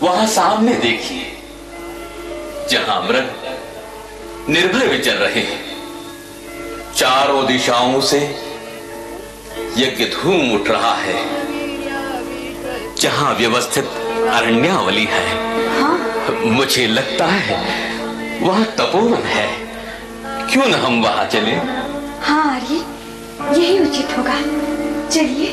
वहां सामने देखिए, जहां मृग निर्भय विचर रहे हैं। चारों दिशाओं से यज्ञ धूम उठ रहा है। जहां व्यवस्थित अरण्यावली है, हाँ? मुझे लगता है वहां तपोवन है। क्यों न हम वहां चलें? हाँ आर्य, यही उचित होगा। चलिए।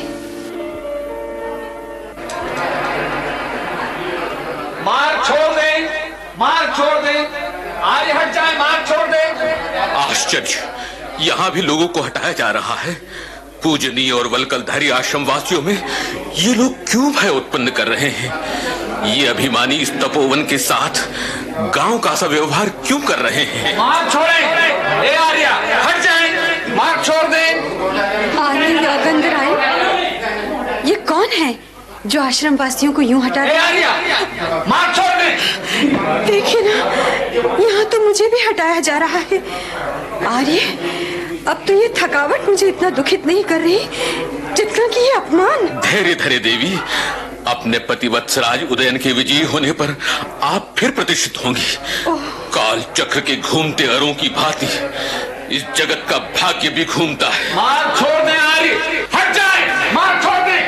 मार्ग छोड़ दें, मार्ग छोड़ दें, आर्य हट जाए, मार्ग छोड़ दें। आश्चर्य, यहाँ भी लोगों को हटाया जा रहा है। पूजनीय और वल्कलधारी आश्रम वासियों में ये लोग क्यों भय उत्पन्न कर रहे हैं? ये अभिमानी इस तपोवन के साथ गांव का सा व्यवहार क्यों कर रहे हैं? मार्ग छोड़ें, ए आर्य हट जाएं, मार्ग छोड़ दें। आर्य या गंधराय, ये कौन है जो आश्रम वासियों को यूं हटा रहा है? मार्ग छोड़ दें। देखिए ना, यहाँ तो मुझे भी हटाया जा रहा है। आर्य, अब तो ये थकावट मुझे इतना दुखित नहीं कर रही जितना कि ये अपमान। धैर्य धरे देवी, अपने पति वत्सराज उदयन के विजयी होने पर आप फिर प्रतिष्ठित होंगी। काल चक्र के घूमते अरों की भांति इस जगत का भाग्य भी घूमता है। मार्ग छोड़ दें आर्य, हट जाए, मार्ग छोड़ दें।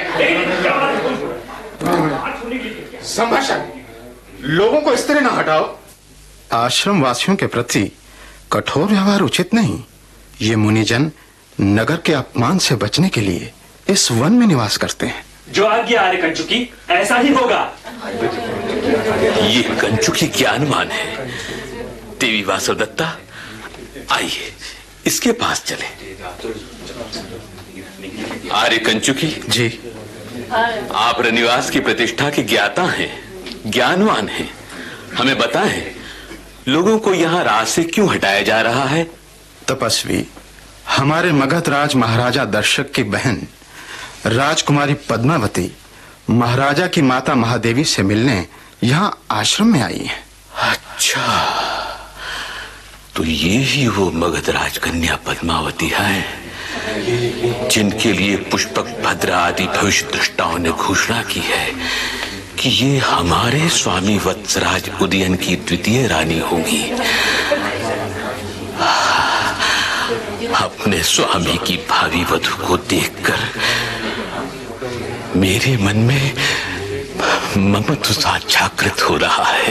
संभाषण, लोगों को इस तरह ना हटाओ। आश्रम वासियों के प्रति कठोर व्यवहार उचित नहीं। ये मुनिजन नगर के अपमान से बचने के लिए इस वन में निवास करते हैं। जो आज्ञा आर्य कंचुकी, ऐसा ही होगा। ये कंचुकी ज्ञानवान है। देवी वासवदत्ता, आइए इसके पास चले। आर्य कंचुकी जी, आप रनिवास की प्रतिष्ठा के ज्ञाता हैं, ज्ञानवान हैं। हमें बताएं, लोगों को यहाँ राज से क्यों हटाया जा रहा है? तपस्वी, हमारे मगध राज महाराजा दर्शक की बहन राजकुमारी पद्मावती महाराजा की माता महादेवी से मिलने यहाँ आश्रम में आई है। अच्छा, तो ये ही वो मगध राज कन्या पद्मावती है जिनके लिए पुष्पक भद्र आदि भविष्य दृष्टाओं ने घोषणा की है कि ये हमारे स्वामी वत्सराज उदयन की द्वितीय रानी होगी। अपने स्वामी की भावी वधू को देखकर मेरे मन में ममत्व सा जागृत हो रहा है।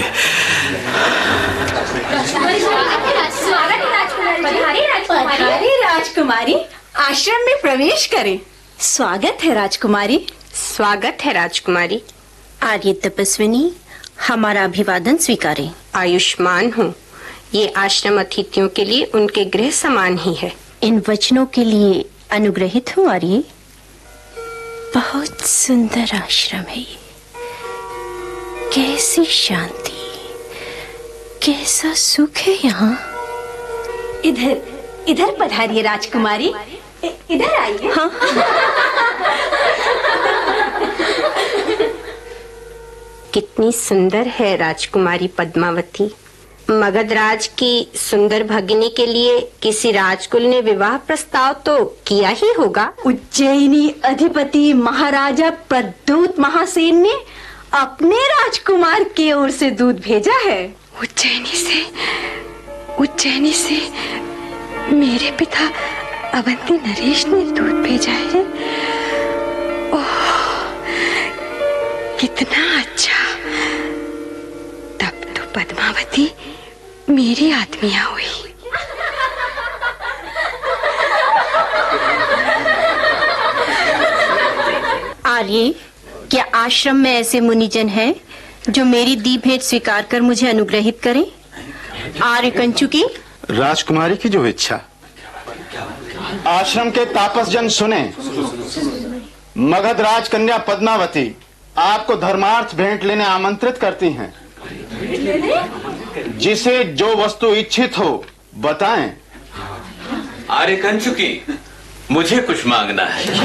पधारे राजकुमारी, आश्रम में प्रवेश करें। स्वागत है राजकुमारी। स्वागत है राजकुमारी। आर्य तपस्विनी, हमारा अभिवादन स्वीकारें। आयुष्मान हूँ। ये आश्रम अतिथियों के लिए उनके गृह समान ही है। इन वचनों के लिए अनुग्रहित हूँ आर्य। बहुत सुंदर आश्रम है ये। कैसी शांति, कैसा सुख है यहाँ। इधर इधर पधारिए राजकुमारी, इधर आइए। हाँ। कितनी सुंदर है राजकुमारी पद्मावती। मगध राज की सुंदर भगिनी के लिए किसी राजकुल ने विवाह प्रस्ताव तो किया ही होगा। उज्जैनी अधिपति महाराजा प्रद्योत महासेन ने अपने राजकुमार की ओर से दूध भेजा है। उज्जैनी से मेरे पिता अवंती नरेश ने दूध भेजा है। ओह, कितना अच्छा। तब तो पद्मावती मेरी आत्मिया हुई। आर्य, क्या आश्रम में ऐसे मुनिजन हैं जो मेरी दी भेंट स्वीकार कर मुझे अनुग्रहित करें? आर्य कंचुकी, राजकुमारी की जो इच्छा। आश्रम के तापसजन सुने। मगध राज कन्या पद्मावती आपको धर्मार्थ भेंट लेने आमंत्रित करती हैं। जिसे जो वस्तु इच्छित हो बताएं। आर्य कंचुकी, मुझे कुछ मांगना है।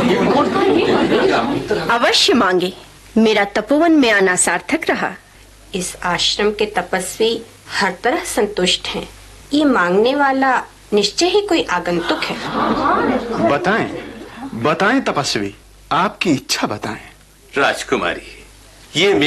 अवश्य मांगे। मेरा तपोवन में आना सार्थक रहा। इस आश्रम के तपस्वी हर तरह संतुष्ट हैं। ये मांगने वाला निश्चय ही कोई आगंतुक है। बताएं, बताएं तपस्वी, आपकी इच्छा बताएं। राजकुमारी, ये